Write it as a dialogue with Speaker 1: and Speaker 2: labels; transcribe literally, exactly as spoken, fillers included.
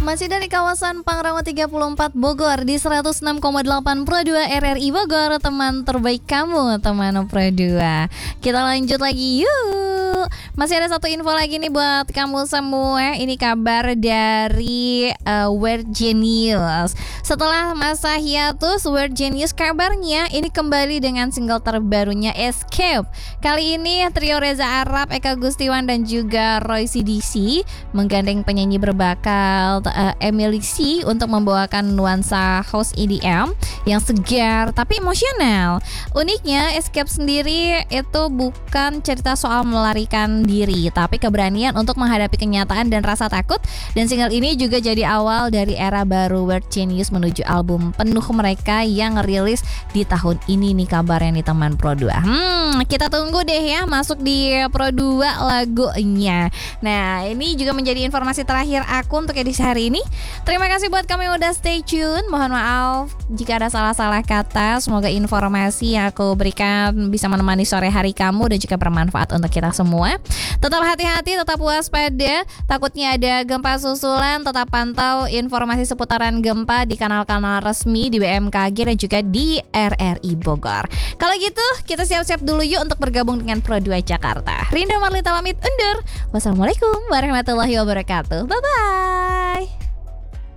Speaker 1: Masih dari kawasan Pangrama tiga puluh empat Bogor di seratus enam koma delapan Pro dua R R I Bogor, teman terbaik kamu, teman Pro dua. Kita lanjut lagi yuk. Masih ada satu info lagi nih buat kamu semua. Ini kabar dari uh, Weird Genius. Setelah masa hiatus, Weird Genius kabarnya ini kembali dengan single terbarunya Escape. Kali ini trio Reza Arab, Eka Gustiwan dan juga Roy C D C menggandeng penyanyi berbakat uh, Emily C untuk membawakan nuansa house E D M yang segar tapi emosional. Uniknya Escape sendiri itu bukan cerita soal melarikan diri, tapi keberanian untuk menghadapi kenyataan dan rasa takut. Dan single ini juga jadi awal dari era baru Weird Genius menuju album penuh mereka yang rilis di tahun ini nih kabarnya nih teman Pro dua. Hmm, kita tunggu deh ya masuk di Pro dua lagunya. Nah, ini juga menjadi informasi terakhir aku untuk edisi hari ini. Terima kasih buat kamu yang udah stay tune. Mohon maaf jika ada salah-salah kata. Semoga informasi yang aku berikan bisa menemani sore hari kamu dan juga bermanfaat untuk kita semua. Tetap hati-hati, tetap waspada. Takutnya ada gempa susulan. Tetap pantau informasi seputaran gempa di kanal-kanal resmi di B M K G dan juga di R R I Bogor. Kalau gitu, kita siap-siap dulu yuk untuk bergabung dengan Pro dua Jakarta. Rinda Marlita pamit undur. Wassalamualaikum warahmatullahi wabarakatuh. Bye-bye.